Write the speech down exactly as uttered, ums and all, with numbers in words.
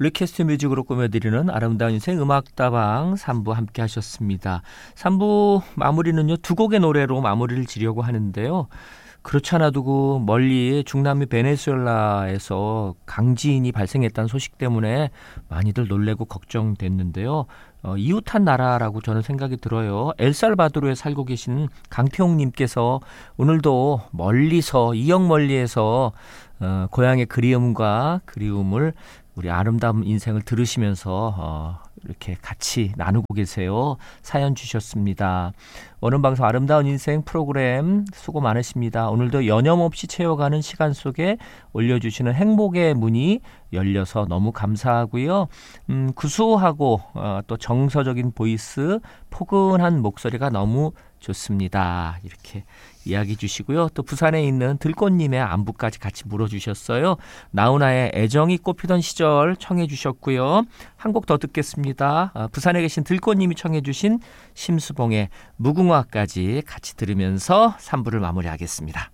리퀘스트 뮤직으로 꾸며드리는 아름다운 인생 음악다방 삼 부 함께 하셨습니다. 삼 부 마무리는요, 두 곡의 노래로 마무리를 지려고 하는데요. 그렇지 않아도 그 멀리 중남미 베네수엘라에서 강지진이 발생했다는 소식 때문에 많이들 놀래고 걱정됐는데요. 어, 이웃한 나라라고 저는 생각이 들어요. 엘살바도르에 살고 계신 강태홍님께서 오늘도 멀리서 이역 멀리에서 어, 고향의 그리움과 그리움을 우리 아름다운 인생을 들으시면서 어, 이렇게 같이 나누고 계세요. 사연 주셨습니다. 오늘 방송 아름다운 인생 프로그램 수고 많으십니다. 오늘도 여념없이 채워가는 시간 속에 올려주시는 행복의 문이 열려서 너무 감사하고요. 음, 구수하고 어, 또 정서적인 보이스, 포근한 목소리가 너무 좋습니다. 이렇게 이야기 주시고요. 또 부산에 있는 들꽃님의 안부까지 같이 물어주셨어요. 나훈아의 애정이 꽃피던 시절 청해 주셨고요. 한 곡 더 듣겠습니다. 아, 부산에 계신 들꽃님이 청해 주신 심수봉의 무궁화까지 같이 들으면서 삼 부를 마무리하겠습니다.